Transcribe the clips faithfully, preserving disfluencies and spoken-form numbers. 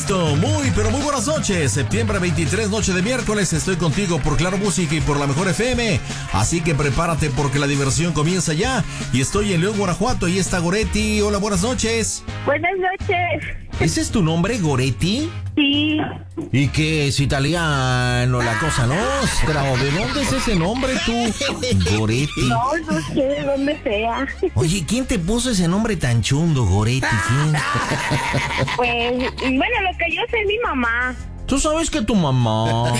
Perfecto, muy pero muy buenas noches. Septiembre veintitrés, noche de miércoles. Estoy contigo por Claro Música y por la Mejor F M. Así que prepárate porque la diversión comienza ya. Y estoy en León, Guanajuato. Y está Goretti. Hola, buenas noches. Buenas noches. ¿Ese es tu nombre, Goretti? Sí. ¿Y qué es italiano la cosa nostra? ¿O de dónde es ese nombre tú, Goretti? No, no sé de dónde sea. Oye, ¿quién te puso ese nombre tan chundo, Goretti? ¿Quién? Pues, bueno, lo que yo sé es mi mamá. ¿Tú sabes que tu mamá?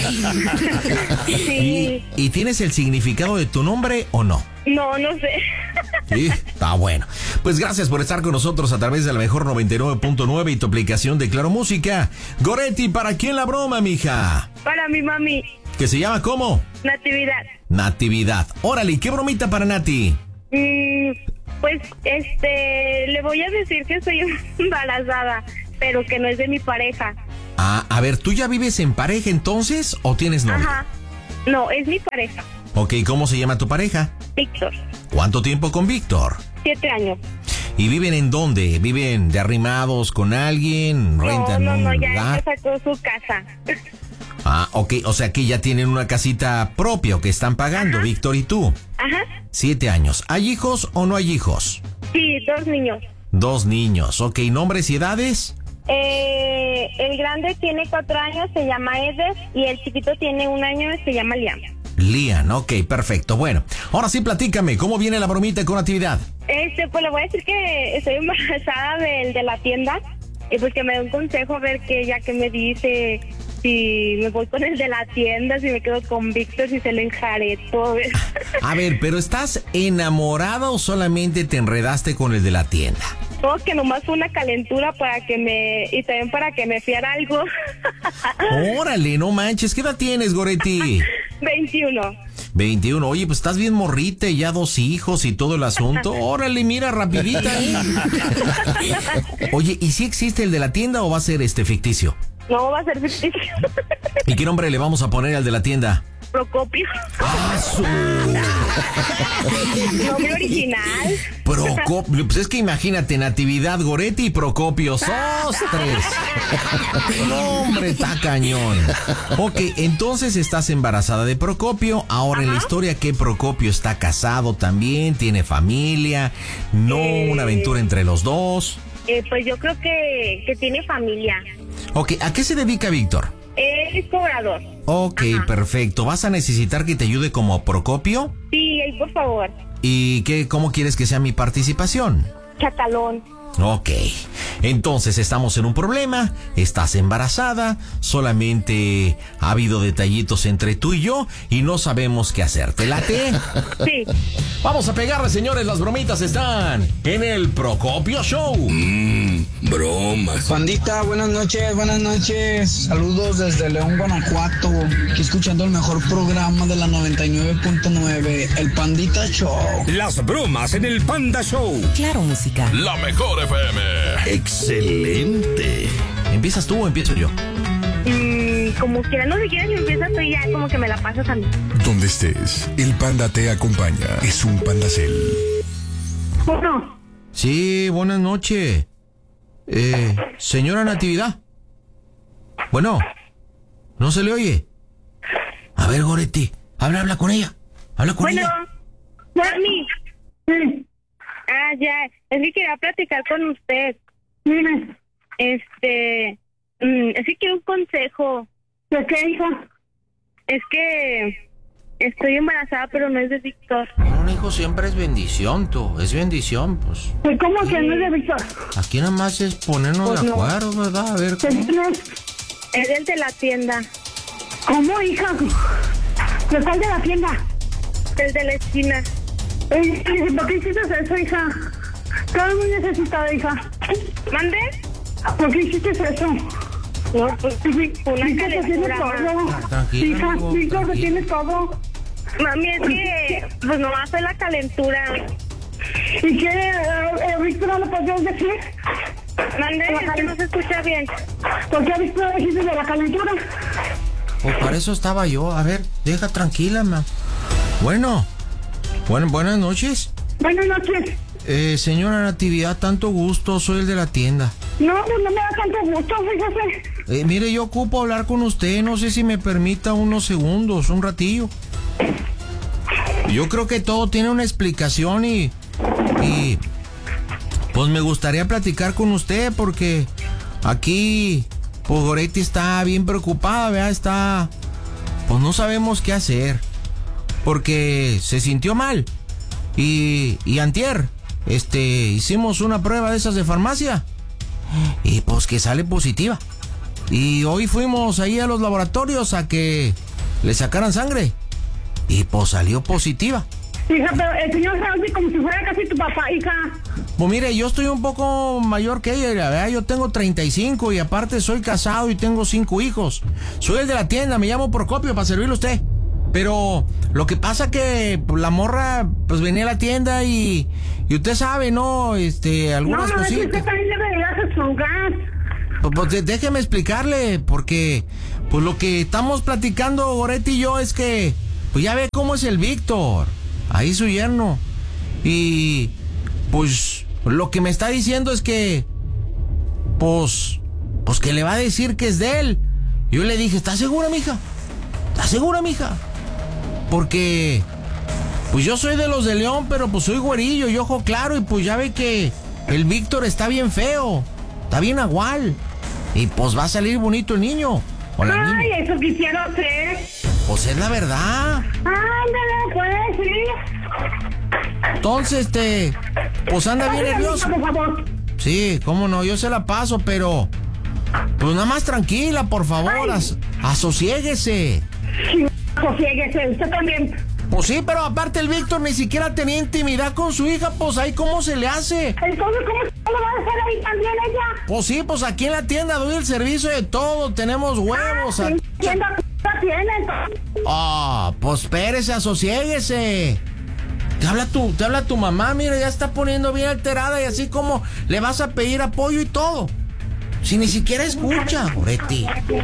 Sí. ¿Y, ¿Y tienes el significado de tu nombre o no? No, no sé. Sí, está bueno. Pues gracias por estar con nosotros a través de la Mejor noventa y nueve punto nueve y tu aplicación de Claro Música. Goretti, ¿para quién la broma, mija? Para mi mami. ¿Que se llama cómo? Natividad. Natividad. Órale, ¿qué bromita para Nati? Mm, pues, este, le voy a decir que estoy embarazada, pero que no es de mi pareja. Ah, a ver, ¿tú ya vives en pareja entonces o tienes novio? Ajá. No, es mi pareja. Ok, ¿cómo se llama tu pareja? Víctor. ¿Cuánto tiempo con Víctor? Siete años. ¿Y viven en dónde? ¿Viven de arrimados con alguien? No, ¿Rentan no, no, un ya lugar? sacó su casa. Ah, ok, o sea que ya tienen una casita propia o que están pagando, Ajá. Víctor y tú. Ajá. Siete años. ¿Hay hijos o no hay hijos? Sí, dos niños. Dos niños. Ok, ¿nombres y edades? Eh, el grande tiene cuatro años, se llama Eder, y el chiquito tiene un año, se llama Liam. Lian, ok, perfecto. Bueno, ahora sí platícame, ¿cómo viene la bromita con Natividad? Este, pues le voy a decir que estoy embarazada del de la tienda, y pues que me dé un consejo a ver que ya que me dice si me voy con el de la tienda, si me quedo con Víctor, si se lo enjareto. A ver, ¿pero estás enamorada o solamente te enredaste con el de la tienda? Todo que nomás fue una calentura para que me, y también para que me fiara algo. Órale, no manches, ¿qué edad tienes, Goretti? veintiuno. veintiuno, oye, pues estás bien morrita y ya dos hijos y todo el asunto. Órale, mira, rapidita, ¿eh? Oye, ¿y si existe el de la tienda o va a ser este ficticio? No, va a ser ficticio. ¿Y qué nombre le vamos a poner al de la tienda? Procopio. ¡Ah, su! Nombre original. Procopio, pues es que imagínate, Natividad, Goretti y Procopio, ¡sostres! No, hombre, está cañón. Ok, entonces estás embarazada de Procopio. Ahora, en la historia que Procopio está casado también, tiene familia, no Eh. una aventura entre los dos. Eh, pues yo creo que, que tiene familia. Ok, ¿a qué se dedica Víctor? Él es cobrador. Ok, Ajá. perfecto. ¿Vas a necesitar que te ayude como Procopio? Sí, ahí por favor. ¿Y qué, cómo quieres que sea mi participación? Chatalón. Ok, entonces estamos en un problema, estás embarazada, solamente ha habido detallitos entre tú y yo y no sabemos qué hacer. ¿Te late? Sí. Vamos a pegarle, señores, las bromitas están en el Procopio Show. Mmm, bromas. Pandita, buenas noches, buenas noches. Saludos desde León, Guanajuato. Aquí escuchando el mejor programa de la noventa y nueve punto nueve, el Pandita Show. Las bromas en el Panda Show. Claro Música. La Mejor F M. Excelente. ¿Empiezas tú o empiezo yo? Mm, como quiera, no sé quieres empieza tú y ya como que me la pasas a mí. Donde estés, el Panda te acompaña. Es un Pandacel. Bueno, Sí, buenas noches. Eh, señora Natividad. Bueno, ¿no se le oye? A ver, Goretti, habla, habla con ella. Habla con bueno, ella. mami. Sí. Ah, ya, es que quería platicar con usted. Mire, este, mm, es que quiero un consejo. ¿De qué, hija? Es que estoy embarazada, pero no es de Víctor. Un hijo siempre es bendición, tú. Es bendición, pues. ¿Cómo que no es de Víctor? Aquí nada más es ponernos Pues de no. acuerdo, ¿verdad? A ver. ¿cómo? Es el de la tienda. ¿Cómo, hija? ¿De cuál de la tienda? El de la esquina. Eh, ¿Por qué hiciste eso, hija? Estaba muy necesitada, hija. ¿Mande? ¿Por qué hiciste eso? No, pues una Hija, se tiene calentura. todo. Tranquila, Hija, amigo, hija, se tranquila. tiene todo. Mami, es que, pues nomás fue la calentura. ¿Y qué, eh, eh, Víctor, no lo podías decir? Mande, es que no se escucha bien. ¿Por qué Víctor dijiste de la calentura? Pues para eso estaba yo. A ver, deja tranquila, ma. Bueno, bueno, buenas noches. Buenas noches. Eh, señora Natividad, tanto gusto, soy el de la tienda. No, pues no me da tanto gusto, fíjese. eh, mire, yo ocupo hablar con usted, no sé si me permita unos segundos, un ratillo. Yo creo que todo tiene una explicación y, y pues me gustaría platicar con usted porque aquí, pues Goretti está bien preocupada, ¿verdad? Está, pues no sabemos qué hacer porque se sintió mal y, y antier, este, hicimos una prueba de esas de farmacia y pues que sale positiva. Y hoy fuimos ahí a los laboratorios a que le sacaran sangre. Y pues salió positiva. Hija, pero el señor se oye como si fuera casi tu papá, hija. Pues mire, yo estoy un poco mayor que ella, la verdad, yo tengo treinta y cinco y aparte soy casado y tengo cinco hijos. Soy el de la tienda, me llamo Procopio para servirle a usted. Pero lo que pasa que pues, la morra pues venía a la tienda y, y usted sabe, ¿no? Este, algunas no, no, cositas. No, usted también debe de darse su lugar. Pues, pues déjeme explicarle, porque pues lo que estamos platicando Goretti y yo es que pues ya ve cómo es el Víctor, ahí su yerno, y pues lo que me está diciendo es que pues pues que le va a decir que es de él. Yo le dije, ¿estás segura, mija? ¿Estás segura, mija? Porque pues yo soy de los de León, pero pues soy güerillo y ojo claro, y pues ya ve que el Víctor está bien feo, está bien agual. Y pues va a salir bonito el niño. O la Ay, niña. eso quisiera hacer. Pues es la verdad. Ándale, pues, sí. Entonces, este, pues anda bien nervioso. Por favor. Sí, cómo no, yo se la paso, pero pues nada más tranquila, por favor, as, asosiéguese. Sí, asosiéguese, usted también. Pues sí, pero aparte el Víctor ni siquiera tenía intimidad con su hija, pues ahí cómo se le hace. Entonces, ¿cómo lo va a hacer ahí también ella? Pues sí, pues aquí en la tienda doy el servicio de todo, tenemos huevos. Ah, a... tienda p*** tienen. Ah, pues espérese, asosiéguese. Te habla tu, te habla tu mamá, mira, ya está poniendo bien alterada y así como le vas a pedir apoyo y todo. Si ni siquiera escucha, Goretti.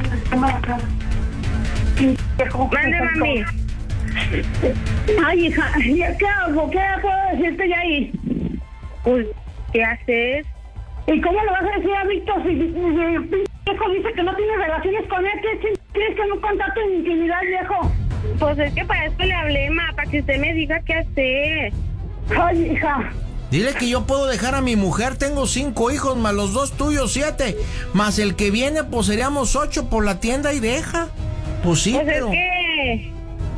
Mande, mami. Ay, hija, ¿qué hago? ¿Qué puedo decirte ya ahí? Pues, ¿qué haces? ¿Y cómo le vas a decir a Víctor si el viejo dice que no tiene relaciones con él? ¿Qué tienes que no contar tu intimidad, viejo? Pues es que para esto le hablé, ma, para que usted me diga qué hacer. Ay, hija. Dile que yo puedo dejar a mi mujer, tengo cinco hijos, más los dos tuyos, siete. Más el que viene, pues seríamos ocho por la tienda y deja. Pues sí, pues pero... es que...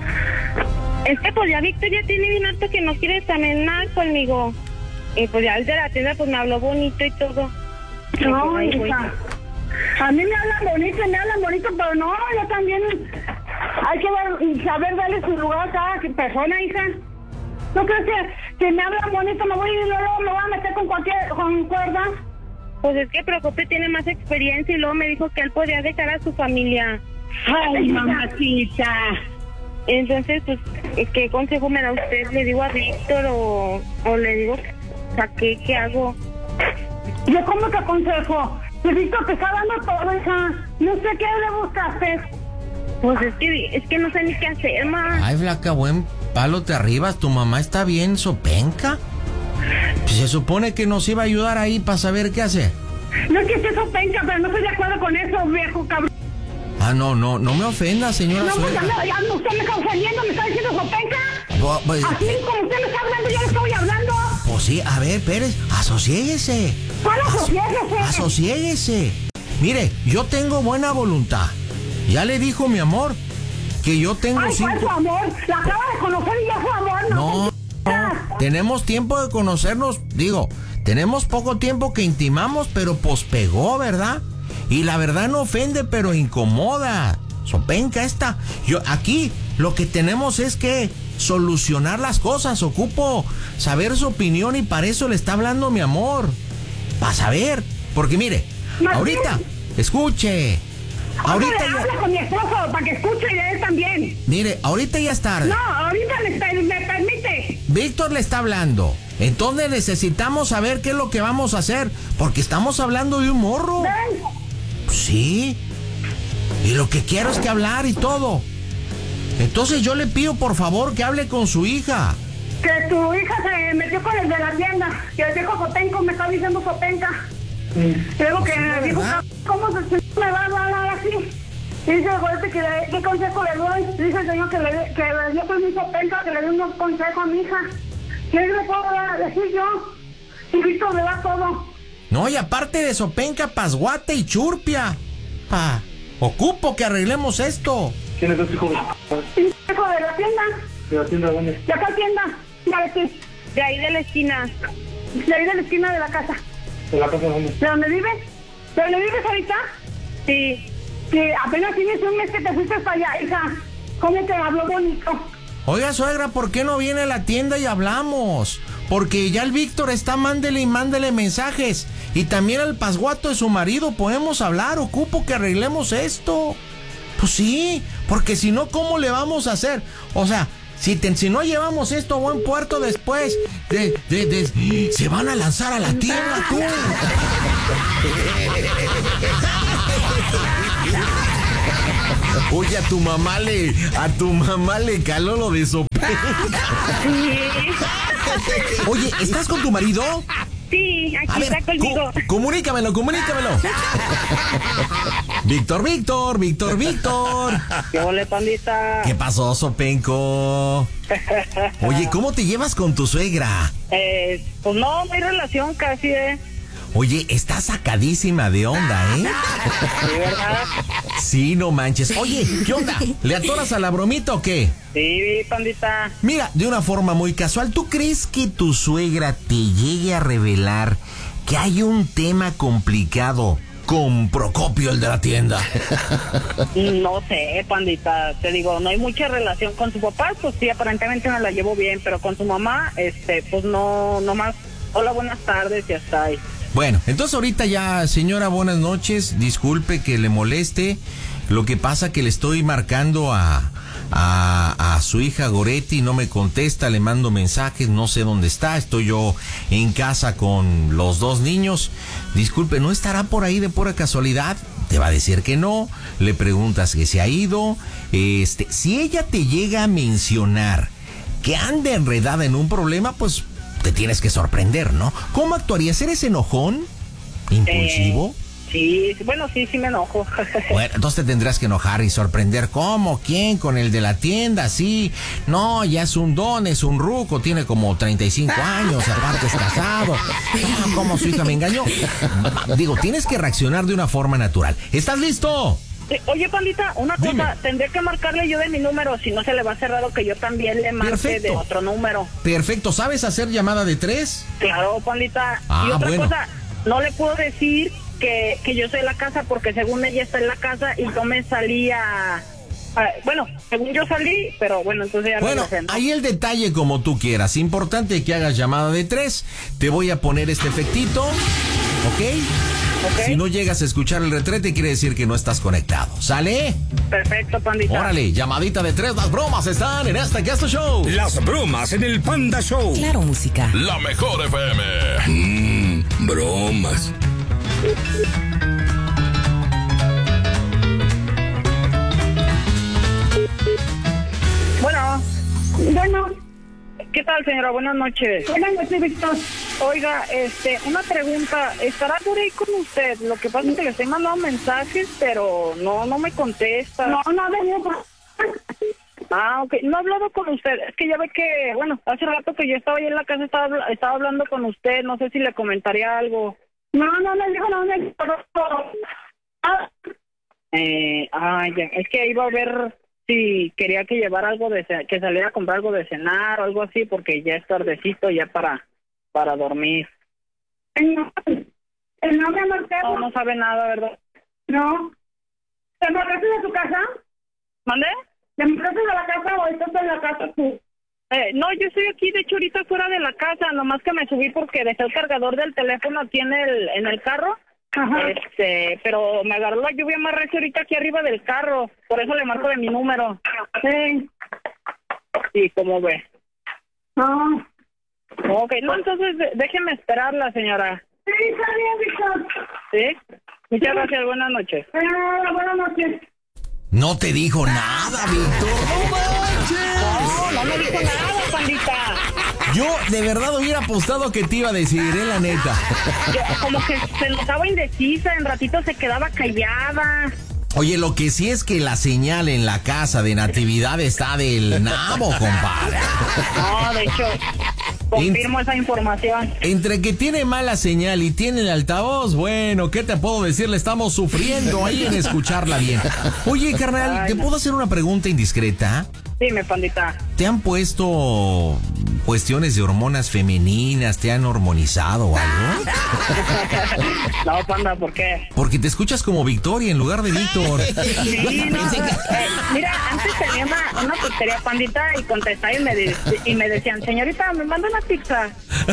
Es que pues ya Víctor ya tiene bien harto que no quiere también nada conmigo. Y pues ya el de la tienda pues me habló bonito y todo. No, pues, hija. A mí me hablan bonito, me hablan bonito, pero no, yo también... Hay que dar, saber darle su lugar a cada persona, hija. ¿No crees que, que me hablan bonito, me voy y luego me voy a meter con cualquier con cuerda? Pues es que Procopio tiene más experiencia y luego me dijo que él podía dejar a su familia. Ay, mamacita. Entonces, pues, ¿qué consejo me da usted? ¿Le digo a Víctor o, o le digo, o sea, ¿qué, qué hago? ¿Yo cómo te aconsejo? Si Víctor te está dando todo, hija. No sé qué le buscaste. Pues es que, es que no sé ni qué hacer, ma. Ay, flaca, buen palo te arribas, tu mamá está bien sopenca. Pues se supone que nos iba a ayudar ahí para saber qué hacer. No es que esté sopenca, pero no estoy de acuerdo con eso, viejo cabrón. Ah, no, no, no me ofenda, señora. No, pues, suegra. ya, ya, usted me está ofendiendo, me está diciendo sopenca. Bo- bo- Así como usted me está hablando, yo le estoy hablando. Pues sí, a ver, Pérez, asosiéguese. ¿Cuál Aso- asosiéguese? Asosiéguese. Mire, yo tengo buena voluntad. Ya le dijo mi amor que yo tengo Ay, ¿cuál cinco... su amor? La acaba de conocer y ya su amor, no. No, te no, tenemos tiempo de conocernos, digo, tenemos poco tiempo que intimamos, pero pues pegó, ¿verdad? Y la verdad no ofende, pero incomoda. Sopenca esta. Yo, aquí lo que tenemos es que solucionar las cosas. Ocupo saber su opinión y para eso le está hablando mi amor. Para saber. Porque mire, Martín. ahorita, escuche. Ahorita Ándale, ya, habla con mi esposo para que escuche y él también. mire, ahorita ya es tarde. No, ahorita me, me permite. Víctor le está hablando. Entonces necesitamos saber qué es lo que vamos a hacer. Porque estamos hablando de un morro. Ven. Sí. Y lo que quiero es que hablar y todo. Entonces yo le pido por favor que hable con su hija. Que tu hija se metió con el de la tienda. Que el viejo Sopenco me está diciendo Sopenca. Luego que sí, la dijo, verdad. ¿cómo se me va a dar Dice el juez que le, ¿qué consejo le doy? Dice el señor que le, que le dio permiso a Penca que le dé unos consejos a mi hija. ¿Qué le puedo dar, decir yo? Y Víctor me da todo. No, y aparte de Sopenca, Pasguate y Churpia. Pa, ocupo que arreglemos esto. ¿Quién es tu hijo? Hijo de la tienda. ¿De la tienda dónde? ¿De acá tienda? De aquí. De ahí de la esquina. De ahí de la esquina de la casa. ¿De la casa dónde? ¿De dónde vives? ¿De dónde vives ahorita? Sí. Que apenas tienes un mes que te fuiste para allá, hija. ¿Cómo te habló bonito? Oiga, suegra, ¿por qué no viene a la tienda y hablamos? Porque ya el Víctor está mándele y mándele mensajes. Y también al pasguato de su marido podemos hablar. Ocupo que arreglemos esto. Pues sí, porque si no, ¿cómo le vamos a hacer? O sea, si, te, si no llevamos esto a buen puerto después, de, de, de, se van a lanzar a la tienda, tú. Oye, a tu mamá le, a tu mamá le caló lo de Sopenca. Sí. Oye, ¿estás con tu marido? Sí, aquí A ver, está conmigo. cu- comunícamelo, comunícamelo. Víctor, Víctor, Víctor, Víctor. ¿Qué ole, pandita? ¿Qué pasó, Sopenco? Oye, ¿cómo te llevas con tu suegra? Eh, pues no, no hay relación casi, ¿eh? Oye, está sacadísima de onda, ¿eh? Sí, ¿verdad? Sí, no manches. Oye, ¿qué onda? ¿Le atoras a la bromita o qué? Sí, pandita. Mira, de una forma muy casual, ¿tú crees que tu suegra te llegue a revelar que hay un tema complicado con Procopio, el de la tienda? No sé, pandita. Te digo, no hay mucha relación con su papá, pues sí, aparentemente me la llevo bien, pero con su mamá, este, pues no, no más. Hola, buenas tardes y hasta ahí. Bueno, entonces ahorita ya, señora, buenas noches. Disculpe que le moleste. Lo que pasa que le estoy marcando a, a, a su hija Goretti, no me contesta, le mando mensajes, no sé dónde está. Estoy yo en casa con los dos niños. Disculpe, ¿no estará por ahí de pura casualidad? Te va a decir que no. Le preguntas que se ha ido. Este, si ella te llega a mencionar que anda enredada en un problema, pues te tienes que sorprender, ¿no? ¿Cómo actuarías? ¿Eres enojón? ¿Impulsivo? Eh, sí, bueno, sí, sí me enojo. Bueno, entonces te tendrás que enojar y sorprender. ¿Cómo? ¿Quién? ¿Con el de la tienda? Sí. No, ya es un don, es un ruco, tiene como treinta y cinco años, aparte es casado. No, ¿cómo su hija me engañó? Digo, tienes que reaccionar de una forma natural. ¿Estás listo? Eh, Oye, pandita, una Dime. cosa, tendré que marcarle yo de mi número, si no se le va a hacer raro que yo también le marque Perfecto. de otro número. Perfecto. ¿Sabes hacer llamada de tres? Claro, pandita. Ah, y otra bueno. cosa, no le puedo decir que, que yo soy la casa porque según ella está en la casa y yo me salí a... a- bueno, según yo salí, pero bueno, entonces ya Bueno, regresé, ¿no? ahí el detalle como tú quieras. Importante que hagas llamada de tres. Te voy a poner este efectito, ¿ok? Ok. Si no llegas a escuchar el retrete, quiere decir que no estás conectado. ¿Sale? Perfecto, pandita. Órale, llamadita de tres. Las bromas están en este Guest Show. Las bromas en el Panda Show. Claro, música. La mejor F M. Mmm, bromas. Bueno, Bueno, ¿qué tal, señora? Buenas noches. buenas noches, Víctor. Oiga, este, una pregunta. ¿Estará por ahí con usted? Lo que pasa es que le estoy mandando mensajes, pero no, no me contesta. No, no ha venido por... Ah, ok. No he hablado con usted. Es que ya ve que, bueno, hace rato que yo estaba ahí en la casa, estaba, habla- estaba hablando con usted. No sé si le comentaría algo. No, no me dijo, no me dijo. Ah, Eh, ah, ya. Es que iba a ver si quería que llevara algo de, ce- que saliera a comprar algo de cenar o algo así, porque ya es tardecito ya para, para dormir. el nombre, el nombre No, Marcelo. no sabe nada, ¿verdad? No. ¿Te marcaste de tu casa? ¿Mande? ¿Te marcaste de la casa o estás en la casa tú? Eh, no, yo estoy aquí, de hecho, ahorita fuera de la casa, nomás que me subí porque dejé el cargador del teléfono aquí en el, en el carro. Ajá. Este, pero me agarró la lluvia más recia ahorita aquí arriba del carro, por eso le marco de mi número. Sí. Sí, ¿cómo ve? No. Ok, no, entonces de- déjeme esperarla, señora. Sí, está bien, Víctor. ¿Sí? Muchas gracias, buenas noches. Ah, buenas noches. No te dijo nada, Víctor. ¡No manches! No, no me dijo nada, pandita. Yo de verdad hubiera apostado que te iba a decir, eh, la neta. Yo, como que se notaba indecisa, en ratito se quedaba callada. Oye, lo que sí es que la señal en la casa de Natividad está del nabo, compadre. No, de hecho, confirmo esa información. Entre que tiene mala señal y tiene el altavoz, bueno, ¿qué te puedo decir? Le estamos sufriendo ahí en escucharla bien. Oye, carnal, ¿te puedo hacer una pregunta indiscreta? Dime, pandita. ¿Te han puesto cuestiones de hormonas femeninas? ¿Te han hormonizado o algo? No, panda, ¿por qué? Porque te escuchas como Victoria en lugar de Víctor. Sí, no, eh, mira, antes tenía una, una pizzería, pandita, y contestaba y me, de, y me decían, señorita, me manda una pizza.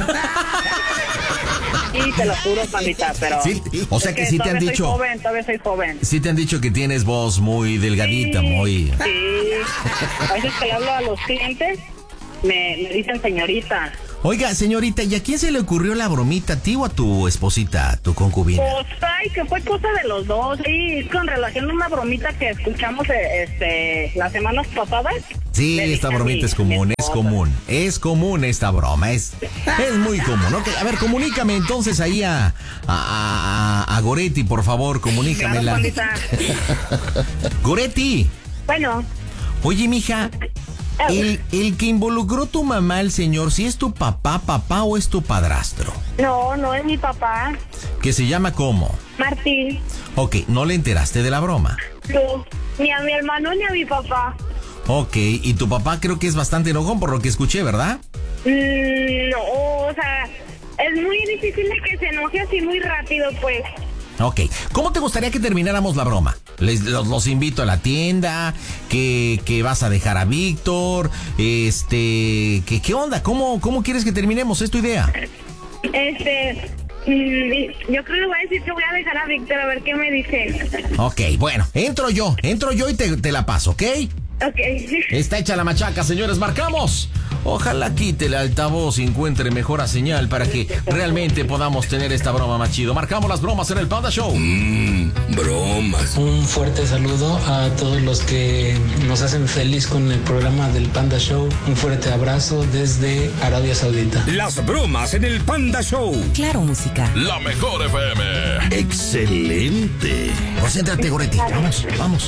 Y te lo juro, pandita, pero... Sí, o sea que sí te han dicho... Soy joven, todavía soy joven. Sí te han dicho que tienes voz muy delgadita, Sí, muy... Sí, a veces que le hablo a los clientes, me, me dicen señorita. Oiga, señorita, ¿y a quién se le ocurrió la bromita, a ti o a tu esposita, tu concubina? Pues, ay, que fue cosa de los dos. Sí, con relación a una bromita que escuchamos eh, este las semanas pasadas. Sí, le esta dije a bromita mi- es común, mi es esposa. común, es común esta broma, es, es muy común. Ok, a ver, comunícame entonces ahí a, a, a, a Goretti, por favor, Claro, comunícamela. pandita. Goretti, Bueno, oye, mija, el, el que involucró tu mamá, el señor, ¿si es tu papá, papá o es tu padrastro? no, no es mi papá. ¿Que se llama cómo? Martín. Ok, ¿no le enteraste de la broma? No, ni a mi hermano ni a mi papá. Ok, y tu papá creo que es bastante enojón por lo que escuché, ¿verdad? Mm, no, o sea, es muy difícil de que se enoje así muy rápido, pues. Ok, ¿cómo te gustaría que termináramos la broma? Les, los, los invito a la tienda, que, que vas a dejar a Víctor, este, que, ¿qué onda? ¿Cómo, ¿Cómo quieres que terminemos? ¿Es tu idea? Este, mm, yo creo que voy a decir que voy a dejar a Víctor a ver qué me dice. Ok, bueno, entro yo, entro yo y te, te la paso, ¿ok? Ok. Está hecha la machaca, señores, marcamos. Ojalá quite el altavoz y encuentre mejor señal para que realmente podamos tener esta broma más chido. Marcamos las bromas en el Panda Show. Mmm, bromas. Un fuerte saludo a todos los que nos hacen feliz con el programa del Panda Show. Un fuerte abrazo desde Arabia Saudita. Las bromas en el Panda Show. Claro, música. La mejor F M. Excelente. Concéntrate, Goretti. Vamos, vamos.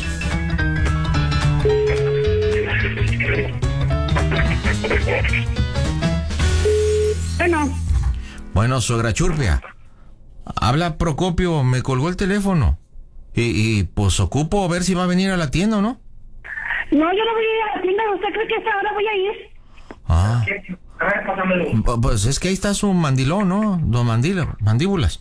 Bueno, Bueno, suegra Churpia. Habla Procopio, me colgó el teléfono. Y, y pues ocupo ver si va a venir a la tienda o no. no, yo no voy a ir a la tienda. ¿Usted cree que a esta hora voy a ir? Ah, A ver, pásamelo. pu- pues es que ahí está su mandilón, ¿no? Don Mandila, mandíbulas.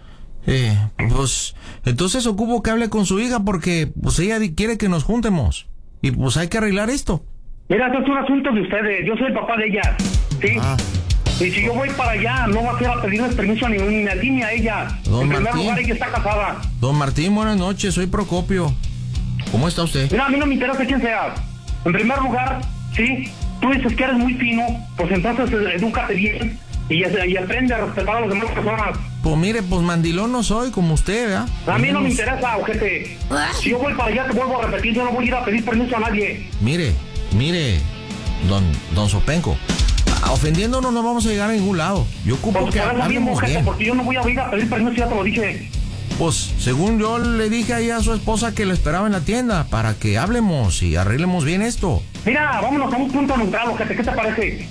Eh, pues entonces ocupo que hable con su hija porque pues ella di- quiere que nos juntemos. Y pues hay que arreglar esto. Mira, esto es un asunto de ustedes. Yo soy el papá de ella. ¿Sí? Ah. Y si yo voy para allá, no va a ser a pedirle permiso ni, ni a ti ni a ella. Don en primer Martín. lugar, ella está casada. Don Martín, buenas noches, soy Procopio. ¿Cómo está usted? Mira, a mí no me interesa quién sea. En primer lugar, sí, tú dices que eres muy fino, pues entonces eh, edúcate bien y, y aprende a respetar a las demás personas. Pues mire, pues mandilón no soy como usted, ¿verdad? A mí no me Menos- interesa, ojete. Si yo voy para allá, te vuelvo a repetir, yo no voy a ir a pedir permiso a nadie. Mire, mire, don, don Sopenco, a- ofendiéndonos no vamos a llegar a ningún lado. Yo ocupo Pues que por eso mismo, hablemos ojete, bien. porque yo no voy a ir a pedir permiso, ya te lo dije. Pues, según yo le dije ahí a su esposa que lo esperaba en la tienda para que hablemos y arreglemos bien esto. Mira, vámonos a un punto neutral, ojete, ¿qué te parece?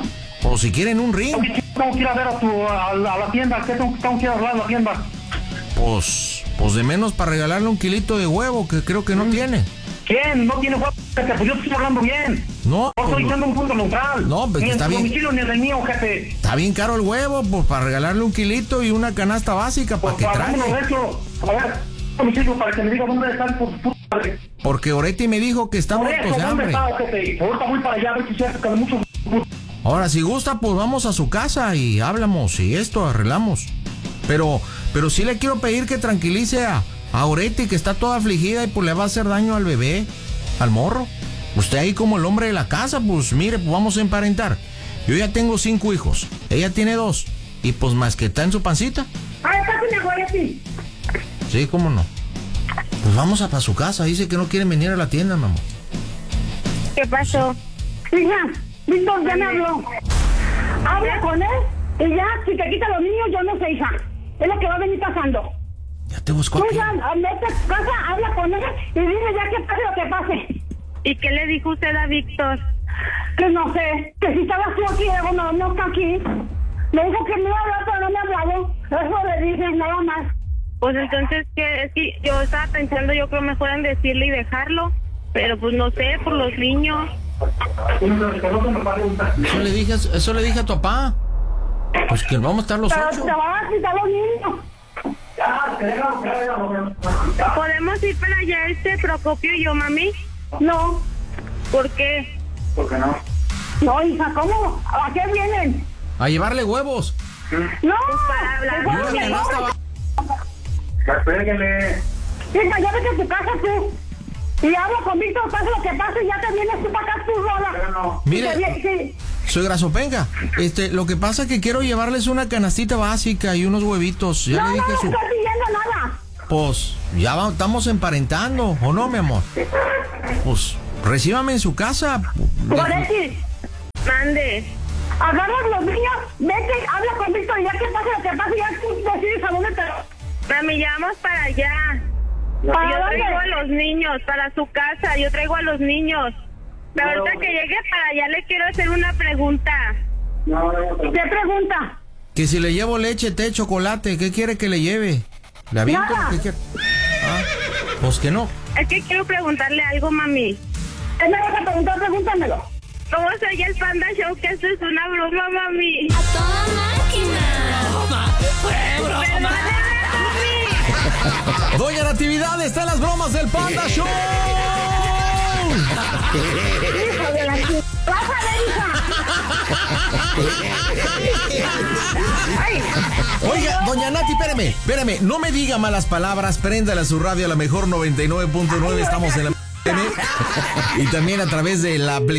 O si quieren un ring, Tengo que ir a ver a, tu, a, la, a la tienda, ¿qué tengo, tengo que ir a hablar a la tienda? pues, pues de menos para regalarle un kilito de huevo que creo que no Mm. tiene. ¿Quién? No tiene huevo, ojete, pues yo te estoy hablando bien. No, No pues, estoy diciendo un punto neutral. No, pues, ni está en tu bien. domicilio ni en el mío, ojete. está bien caro el huevo, pues para regalarle un kilito y una canasta básica para Pues que hagámonos trague. eso. A ver, domicilio para que me diga dónde están por su puta madre. Porque Oretti me dijo que está Por muerto eso, de ¿dónde hambre. está, ojete? Ahorita voy para allá, a ver si se hace con mucho. Ahora, si gusta, pues vamos a su casa y hablamos y esto arreglamos. Pero, pero sí le quiero pedir que tranquilice a, a Oretti, que está toda afligida y pues le va a hacer daño al bebé, al morro. Usted ahí como el hombre de la casa, pues mire, pues vamos a emparentar. Yo ya tengo cinco hijos, ella tiene dos. Y pues más que está en su pancita. Ay, pásame, Goretti. Sí, cómo no. Pues vamos a para su casa, dice que no quieren venir a la tienda, mamá. ¿Qué pasó? Hija, Víctor ya me habló. Habla con él y ya, si te quita los niños, yo no sé, hija. Es lo que va a venir pasando. Ya Ya te busco Tú aquí. ya, vete a tu casa, habla con ella y dile ya que pase lo que pase. ¿Y qué le dijo usted a Víctor? Que no sé, que si estabas tú aquí, luego no, no está aquí. Me dijo que me iba a hablar, pero no me ha hablado. Eso le dije, nada más. Pues entonces, ¿qué? Es que yo estaba pensando, yo creo mejor en decirle y dejarlo. Pero pues no sé, por los niños. Eso le dije, eso le dije a tu papá. Pues que vamos a estar los Pero ocho. te van a quitar los niños. ¿Podemos ir para allá, este Procopio y yo, mami? No. ¿Por qué? ¿Por qué no? No, hija, ¿cómo? ¿A qué vienen? A llevarle huevos. No, para hablar. pues, Mira, bueno, la canasta va- Pégale. hija, ya vete a tu casa tú. Y hablo con Víctor, pasa lo que pase y ya te vienes tú para acá tú sola. no. Mire. Y te vie- sí. Suegra Sopenga, este, lo que pasa es que quiero llevarles una canastita básica y unos huevitos. Ya No, le no, dije no su... estoy pidiendo nada. Pues, ya va- estamos emparentando, ¿o no, mi amor? Pues, recíbame en su casa. Goretti, Mande. agarras los niños, vete, habla con Víctor y ya que pase lo que pase, ya tú decides a dónde te... Mami, ya vamos para allá. ¿Para Yo dónde? traigo a los niños, para su casa, yo traigo a los niños. Pero ahorita que llegue para allá le quiero hacer una pregunta. ¿Qué pregunta? Que si le llevo leche, té, chocolate, ¿qué quiere que le lleve? ¿Le aviento? Nada. ¿Qué quiere? Ah, pues que no. Es que quiero preguntarle algo, mami. ¿Qué me vas a preguntar? Pregúntamelo. ¿Cómo se oye el Panda Show? Que esto es una broma, mami. A toda máquina. Perdóneme, mami. Doña Natividad está en las bromas del Panda Show. Hijo de la ch... ¡Vas a ver, hija! Ay, Oiga, doña Nati, espérame, espérame, no me diga malas palabras, préndale a su radio a la mejor noventa y nueve punto nueve, estamos en la... Y también a través de la aplicación.